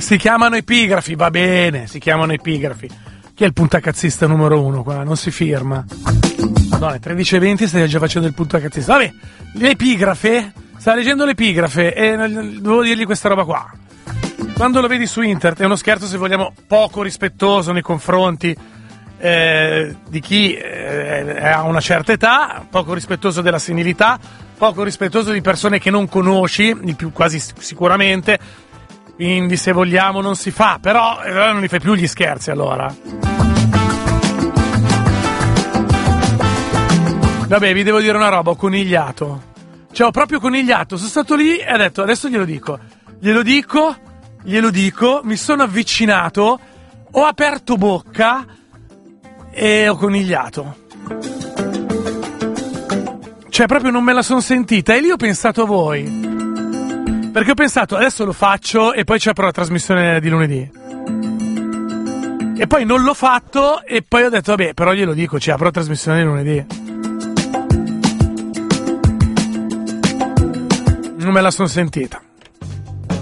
Si chiamano epigrafi, va bene, si chiamano epigrafi. Chi è il puntacazzista numero 1 qua? Non si firma. Madonna, 13:20 stai già facendo il puntacazzista. Vabbè, l'epigrafe, sta leggendo l'epigrafe e devo dirgli questa roba qua. Quando lo vedi su internet è uno scherzo, se vogliamo, poco rispettoso nei confronti di chi ha una certa età, poco rispettoso della senilità, poco rispettoso di persone che non conosci, di più quasi sicuramente, quindi se vogliamo non si fa, però non li fai più gli scherzi allora. Vabbè, vi devo dire una roba, ho conigliato, cioè ho proprio conigliato, sono stato lì e ho detto adesso glielo dico, mi sono avvicinato, ho aperto bocca e ho conigliato. Cioè proprio non me la sono sentita e lì ho pensato a voi. Perché ho pensato adesso lo faccio e poi ci apro la trasmissione di lunedì. E poi non l'ho fatto e poi ho detto vabbè, però glielo dico, ci apro la trasmissione di lunedì. Non me la sono sentita.